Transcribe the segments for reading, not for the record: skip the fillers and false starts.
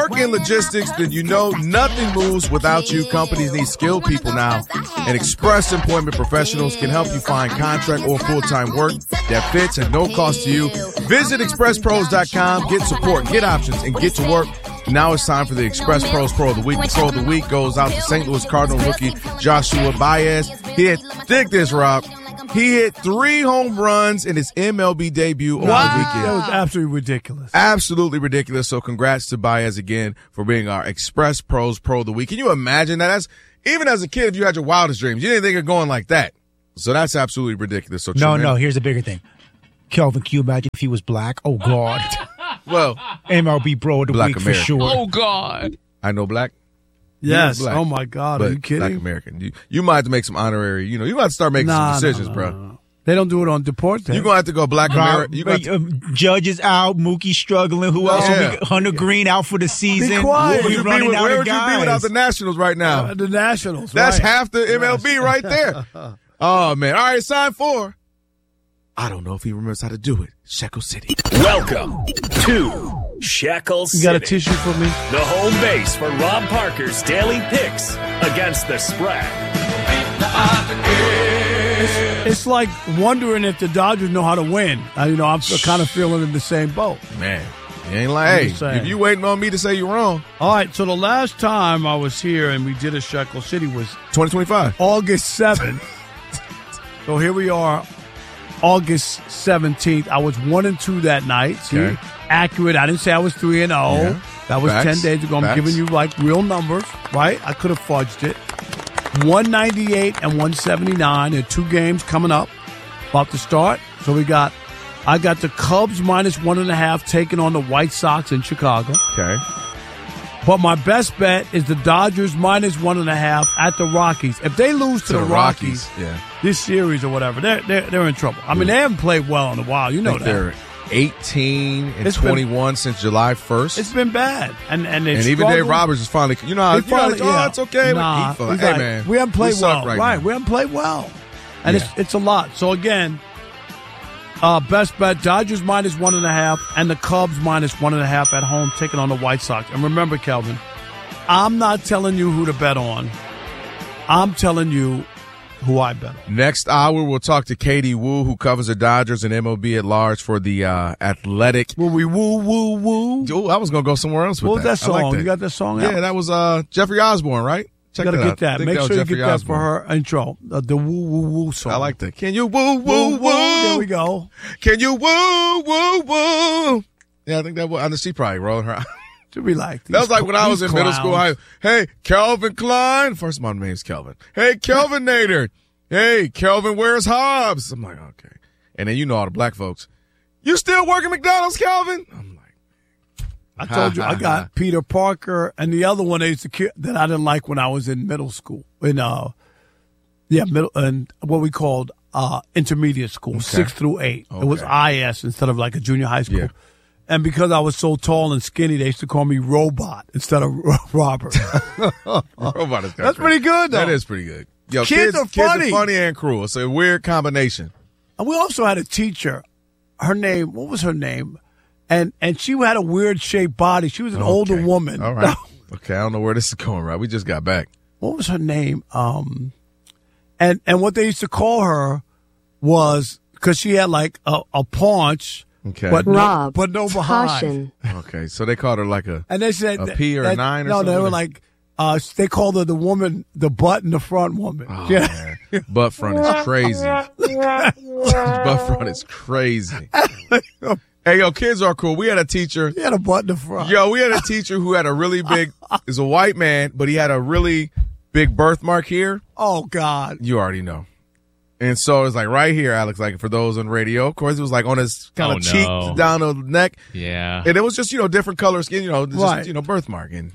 work in logistics, then you know nothing moves without you. Companies need skilled people now, and Express Employment Professionals can help you find contract or full-time work that fits at no cost to you. Visit expresspros.com, get support, get options, and get to work. Now it's time for the Express Pros Pro of the Week. The Pro of the Week goes out to St. Louis Cardinal rookie Joshua Baez. He had Rob. He hit 3 home runs in his MLB debut over the weekend. That was absolutely ridiculous. Absolutely ridiculous. So congrats to Baez again for being our Express Pros Pro of the Week. Can you imagine that? Even as a kid, if you had your wildest dreams, you didn't think of going like that. So that's absolutely ridiculous. So No, here's a bigger thing. Kelvin, can you imagine if he was black? Oh, God. Well, MLB Bro of the Week American. for sure. Oh, God. I know black. Yes. Black, oh, my God. Are you kidding? Black American. You might have to make some honorary, you might have to start making some decisions, bro. No. They don't do it on Deport Day. You're going to have to go Black American. Judge is out. Mookie struggling. Who else? Hunter Green out for the season. Be quiet. Where would you be without the Nationals right now? The Nationals. That's half the MLB right there. Oh, man. All right, sign 4. I don't know if he remembers how to do it. Shekel City. Welcome to Shekel City. You got a tissue for me? The home base for Rob Parker's daily picks against the spread. It's like wondering if the Dodgers know how to win. I'm kind of feeling in the same boat. Man, you ain't like, hey, if you waiting on me to say you're wrong. All right, so the last time I was here and we did a Shekel City was 2025. August 7th. So here we are, August 17th. I was 1-2 that night. See, accurate. I didn't say I was 3-0. Yeah. That was 10 days ago. I'm giving you like real numbers, right? I could have fudged it. 198 and 179. There are 2 games coming up, about to start. So I got the Cubs -1.5 taking on the White Sox in Chicago. Okay. But my best bet is the Dodgers -1.5 at the Rockies. If they lose to the Rockies, this series or whatever, they're in trouble. I mean, they haven't played well in a while. You know that. They're 18 and 21 since July 1st. It's been bad, and even Dave Roberts is finally. You know, it's okay. Nah, but hey, man, we haven't played well. Right, we haven't played well, and it's a lot. So again, best bet: Dodgers -1.5 and the Cubs -1.5 at home, taking on the White Sox. And remember, Kelvin, I'm not telling you who to bet on. I'm telling you who I bet on. Next hour, we'll talk to Katie Woo, who covers the Dodgers and MLB at large for the Athletic. Will we woo? Ooh, I was going to go somewhere else with what was that song? Like that. You got that song out? Yeah, that was Jeffrey Osborne, right? Check you got to get that. Make sure you get that for her intro. The woo song. I like that. Can you woo? There we go. Can you woo? Yeah, I think that was. She probably rolled her eyes. To be like that was like when I was in middle school. Hey, Calvin Klein. First of all, my name's Kelvin. Hey, Kelvin Nader. Hey, Kelvin, where's Hobbs? I'm like, okay. And then all the black folks. You still work at McDonald's, Calvin? I'm like, I told you I got Peter Parker and the other one that I didn't like when I was in middle school. Middle and what we called intermediate school, 6 through 8. Okay. It was IS instead of like a junior high school. Yeah. And because I was so tall and skinny, they used to call me Robot instead of Robert. Robot is That's pretty good, though. That is pretty good. Yo, kids are funny. Kids are funny and cruel. It's a weird combination. And we also had a teacher. What was her name? And she had a weird shaped body. She was an older woman. All right. Okay, I don't know where this is going, right? We just got back. What was her name? And what they used to call her was, because she had like a paunch. Okay. But no behind. Caution. Okay, so they called her like a P or a 9 or something? No, they were like, they called her the woman, the butt in the front woman. Oh, man. Butt front is crazy. Butt front is crazy. Hey, yo, kids are cool. We had a teacher. He had a butt in the front. Yo, we had a teacher who had a really big, is a white man, but he had a really big birthmark here. Oh, God. You already know. And so it's like right here, Alex, like for those on radio, of course, it was like on his kind of cheek down the neck. Yeah. And it was just, different color skin, just, birthmark. And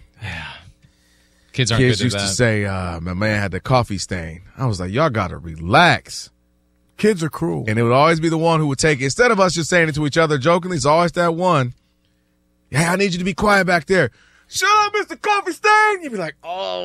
kids aren't good at used that. to say, my man had the coffee stain. I was like, y'all got to relax. Kids are cruel. And it would always be the one who would take it. Instead of us just saying it to each other jokingly, it's always that one. Hey, I need you to be quiet back there. Shut up, Mr. Coffee Stain. You'd be like,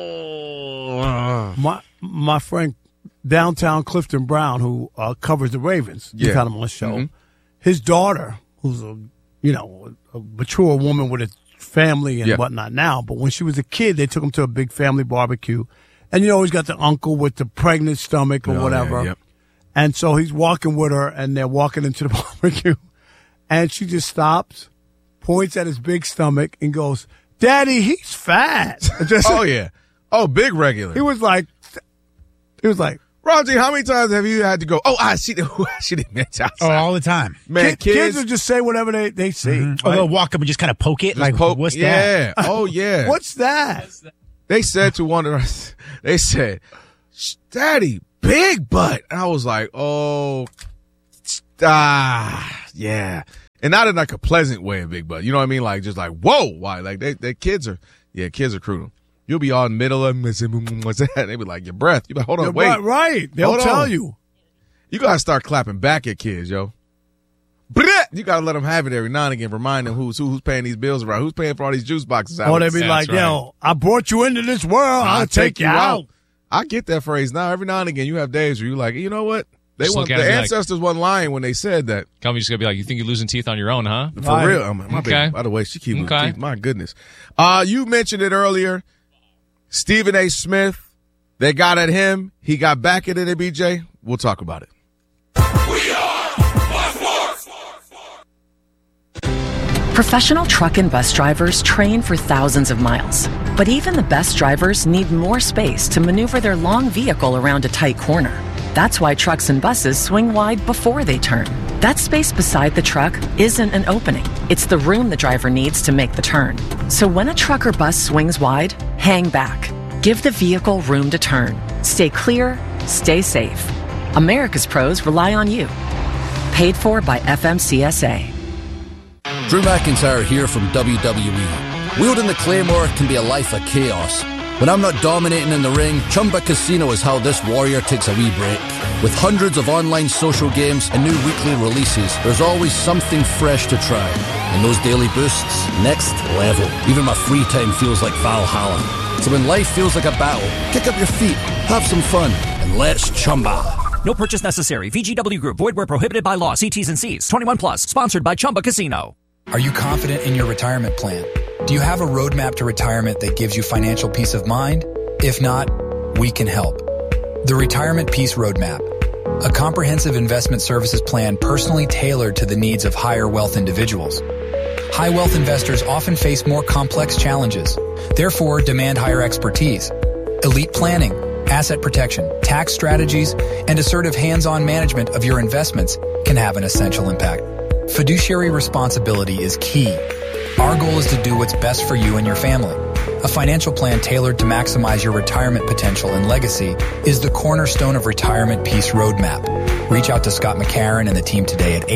oh. My friend, downtown Clifton Brown, who covers the Ravens. You had him on the show. Mm-hmm. His daughter, who's a mature woman with a family and whatnot now. But when she was a kid, they took him to a big family barbecue. And you always got the uncle with the pregnant stomach or whatever. Yeah, yep. And so he's walking with her, and they're walking into the barbecue. And she just stops, points at his big stomach, and goes, Daddy, he's fat. Oh, yeah. Oh, big regular. He was like, Roger, how many times have you had to go, she didn't mention outside. Oh, all the time. Man, kids will just say whatever they see. Mm-hmm. Or they'll walk up and just kind of poke it. What's that? Yeah. Oh, yeah. What's that? They said to one of us, they said, Daddy, big butt. And I was like, yeah. And not in like a pleasant way, big butt. You know what I mean? Like, just like, whoa. Why? Like, they kids are crude. You'll be all in the middle of them. What's that? They be like, your breath. You be like, hold on, wait. Right. They'll tell you. You got to start clapping back at kids, yo. You got to let them have it every now and again. Remind them who's paying these bills around. Who's paying for all these juice boxes out. Or they be like, yo, I brought you into this world. I'll take you out. I get that phrase now. Every now and again, you have days where you're like, you know what? The ancestors wasn't lying when they said that. Company's going to be like, you think you're losing teeth on your own, huh? For real. My baby, by the way, she keeps losing teeth. My goodness. You mentioned it earlier. Stephen A. Smith, they got at him. He got back at it at BJ. We'll talk about it. Professional truck and bus drivers train for thousands of miles. But even the best drivers need more space to maneuver their long vehicle around a tight corner. That's why trucks and buses swing wide before they turn. That space beside the truck isn't an opening. It's the room the driver needs to make the turn. So when a truck or bus swings wide, hang back. Give the vehicle room to turn. Stay clear, stay safe. America's pros rely on you. Paid for by FMCSA. Drew McIntyre here from WWE. Wielding the Claymore can be a life of chaos. When I'm not dominating in the ring, Chumba Casino is how this warrior takes a wee break. With hundreds of online social games and new weekly releases, there's always something fresh to try. And those daily boosts, next level. Even my free time feels like Valhalla. So when life feels like a battle, kick up your feet, have some fun, and let's Chumba. No purchase necessary. VGW Group. Void where prohibited by law. See T's and C's. 21 plus. Sponsored by Chumba Casino. Are you confident in your retirement plan? Do you have a roadmap to retirement that gives you financial peace of mind? If not, we can help. The Retirement Peace Roadmap, a comprehensive investment services plan personally tailored to the needs of higher wealth individuals. High wealth investors often face more complex challenges, therefore demand higher expertise. Elite planning, asset protection, tax strategies, and assertive hands-on management of your investments can have an essential impact. Fiduciary responsibility is key. Our goal is to do what's best for you and your family. A financial plan tailored to maximize your retirement potential and legacy is the cornerstone of Retirement Peace Roadmap. Reach out to Scott McCarron and the team today at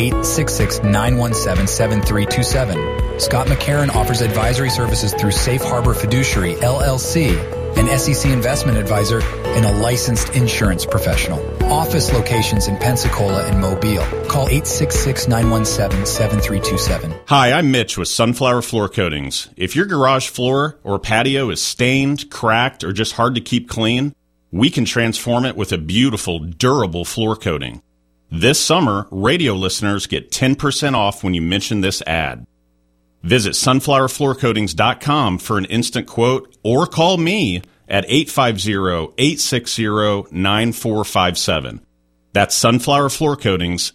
866-917-7327. Scott McCarron offers advisory services through Safe Harbor Fiduciary, LLC, an SEC investment advisor, and a licensed insurance professional. Office locations in Pensacola and Mobile. Call 866-917-7327. Hi, I'm Mitch with Sunflower Floor Coatings. If your garage floor or patio is stained, cracked, or just hard to keep clean, we can transform it with a beautiful, durable floor coating. This summer, radio listeners get 10% off when you mention this ad. Visit sunflowerfloorcoatings.com for an instant quote or call me at 850-860-9457. That's Sunflower Floor Coatings,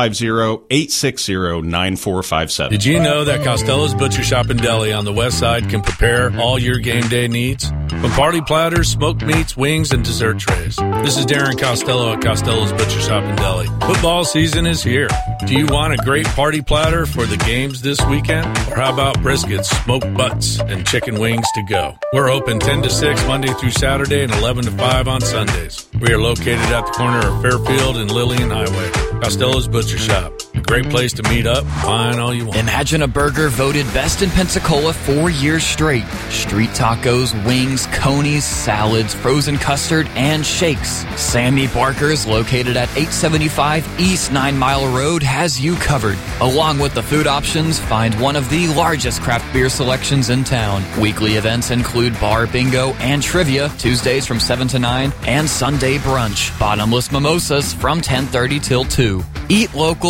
850-860-9457. Did you know that Costello's Butcher Shop and Deli on the west side can prepare all your game day needs? From party platters, smoked meats, wings, and dessert trays. This is Darren Costello at Costello's Butcher Shop and Deli. Football season is here. Do you want a great party platter for the games this weekend? Or how about briskets, smoked butts, and chicken wings to go? We're open 10 to 6 Monday through Saturday and 11 to 5 on Sundays. We are located at the corner of Fairfield and Lillian Highway. Costello's Butcher Shop. A great place to meet up and find all you want. Imagine a burger voted best in Pensacola 4 years straight. Street tacos, wings, conies, salads, frozen custard, and shakes. Sammy Barker's, located at 875 East 9 Mile Road, has you covered. Along with the food options, find one of the largest craft beer selections in town. Weekly events include bar bingo and trivia, Tuesdays from 7 to 9, and Sunday brunch. Bottomless mimosas from 10:30 till 2. Eat local, drink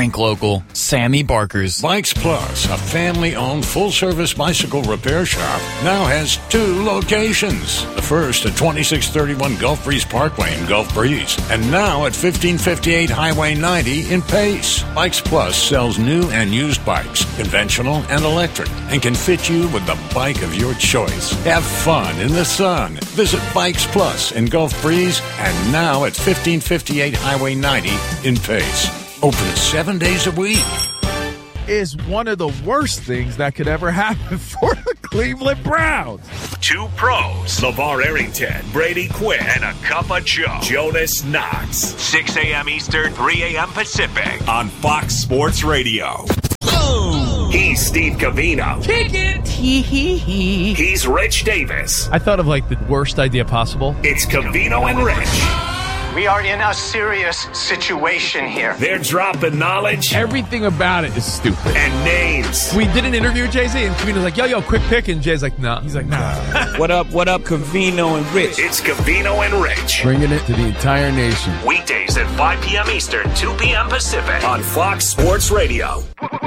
Drink local. Sammy Barker's. Bikes Plus, a family-owned full-service bicycle repair shop, now has 2 locations. The first at 2631 Gulf Breeze Parkway in Gulf Breeze, and now at 1558 Highway 90 in Pace. Bikes Plus sells new and used bikes, conventional and electric, and can fit you with the bike of your choice. Have fun in the sun. Visit Bikes Plus in Gulf Breeze, and now at 1558 Highway 90 in Pace. Open 7 days a week. Is one of the worst things that could ever happen for the Cleveland Browns. 2 pros, LeVar Arrington, Brady Quinn, and a cup of Joe, Jonas Knox. 6 a.m. Eastern, 3 a.m. Pacific on Fox Sports Radio. Oh. He's Steve Covino. Kick it. He's Rich Davis. I thought of like the worst idea possible. It's Covino and Rich. We are in a serious situation here. They're dropping knowledge. Everything about it is stupid. And names. We did an interview with Jay-Z, and Covino's like, yo, quick pick. And Jay's like, nah. He's like, nah. What up, Covino and Rich? It's Covino and Rich. Bringing it to the entire nation. Weekdays at 5 p.m. Eastern, 2 p.m. Pacific on Fox Sports Radio.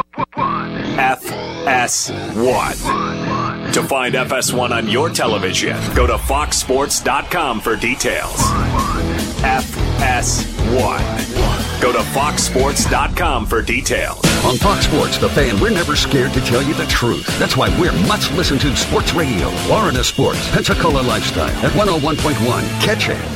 FS1. To find FS1 on your television, go to foxsports.com for details. FS1. Go to foxsports.com for details. On Fox Sports, The Fan, we're never scared to tell you the truth. That's why we're much listened to sports radio. Florida Sports, Pensacola Lifestyle at 101.1. Catch it.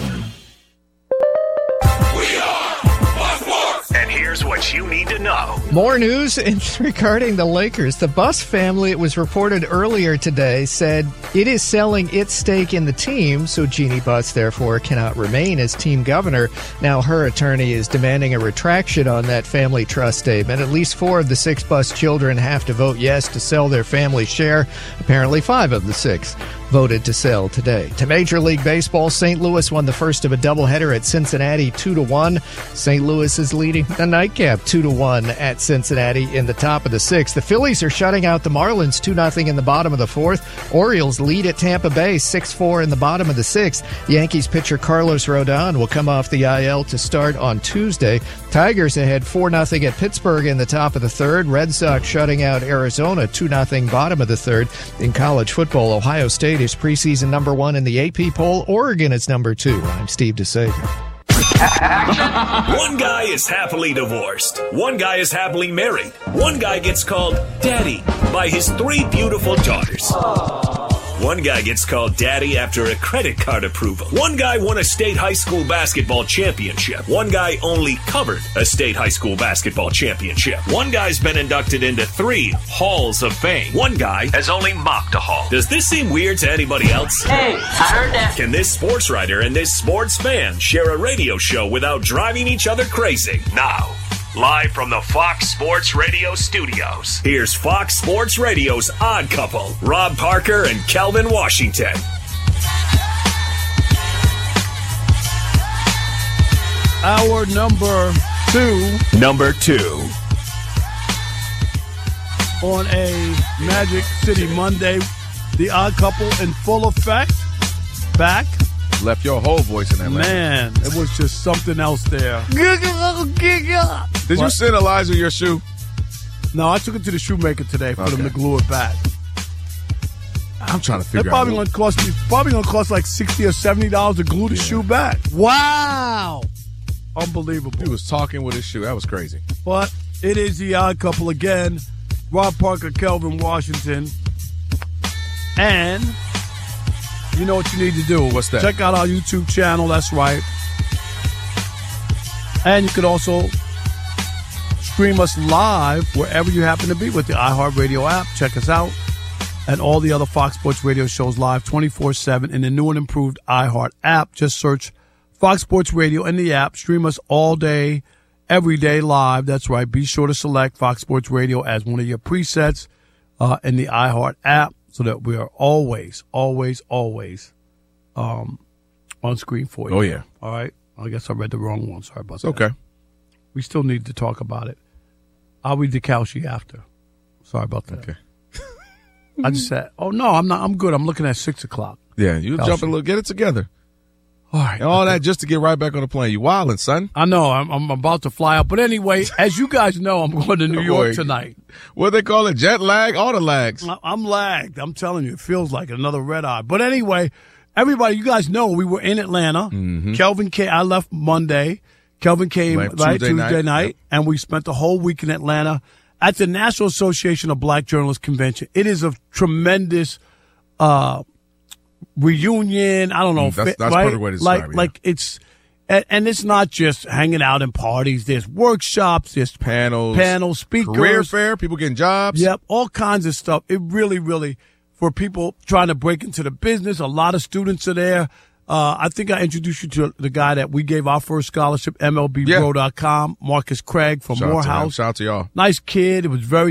And here's what you need to know. More news regarding the Lakers. The Buss family, it was reported earlier today, said it is selling its stake in the team, so Jeannie Buss, therefore, cannot remain as team governor. Now her attorney is demanding a retraction on that family trust statement. At least 4 of the 6 Buss children have to vote yes to sell their family share. Apparently 5 of the 6 voted to sell today. To Major League Baseball, St. Louis won the first of a doubleheader at Cincinnati 2-1. St. Louis is leading the nightcap 2-1 at Cincinnati in the top of the 6th. The Phillies are shutting out the Marlins 2-0 in the bottom of the 4th. Orioles lead at Tampa Bay 6-4 in the bottom of the 6th. Yankees pitcher Carlos Rodon will come off the IL to start on Tuesday. Tigers ahead 4-0 at Pittsburgh in the top of the 3rd. Red Sox shutting out Arizona 2-0 bottom of the 3rd. In college football, Ohio State is preseason number 1 in the AP poll. Oregon is number 2. I'm Steve DeSager. One guy is happily divorced. One guy is happily married. One guy gets called Daddy by his 3 beautiful daughters. One guy gets called Daddy after a credit card approval. One guy won a state high school basketball championship. One guy only covered a state high school basketball championship. One guy's been inducted into 3 halls of fame. One guy has only mopped a hall. Does this seem weird to anybody else? Hey, I heard that. Can this sports writer and this sports fan share a radio show without driving each other crazy? Now, live from the Fox Sports Radio studios, here's Fox Sports Radio's Odd Couple, Rob Parker and Kelvin Washington. Hour number 2. Number 2. On a Magic City Monday, the Odd Couple in full effect. Back. Left your whole voice in that. Man, it was just something else there. Did you send Eliza your shoe? No, I took it to the shoemaker today for them to glue it back. I'm trying to figure It's probably gonna cost like $60 or $70 to glue the shoe back. Wow. Unbelievable. He was talking with his shoe. That was crazy. But it is the Odd Couple again. Rob Parker, Kelvin Washington. And you know what you need to do. What's that? Check out our YouTube channel. That's right. And you can also stream us live wherever you happen to be with the iHeartRadio app. Check us out. And all the other Fox Sports Radio shows live 24/7 in the new and improved iHeart app. Just search Fox Sports Radio in the app. Stream us all day, every day live. That's right. Be sure to select Fox Sports Radio as one of your presets in the iHeart app so that we are always on screen for you. Oh, yeah. All right. I guess I read the wrong one. Sorry about that. Okay. We still need to talk about it. I'll read the Kalshi after. Sorry about that. Okay. I just said, oh, no, I'm not. I'm good. I'm looking at 6 o'clock. Yeah, you jump a little. Get it together. All right. And all that just to get right back on the plane. You wildin', son. I know. I'm about to fly out. But anyway, as you guys know, I'm going to New York tonight. What they call it? Jet lag? All the lags. I'm lagged. I'm telling you, it feels like another red eye. But anyway, everybody, you guys know we were in Atlanta. Mm-hmm. Kelvin came. I left Monday. Kelvin came Tuesday night. Yep. And we spent the whole week in Atlanta at the National Association of Black Journalists Convention. It is a tremendous reunion. I don't know. That's right? perfect way to describe it. Like it's, and it's not just hanging out and parties. There's workshops, there's panels, speakers, career fair, people getting jobs. Yep, all kinds of stuff. It really, really, for people trying to break into the business, a lot of students are there. I think I introduced you to the guy that we gave our first scholarship, MLBBro.com, Marcus Craig from Morehouse. Shout out to y'all. Nice kid. It was very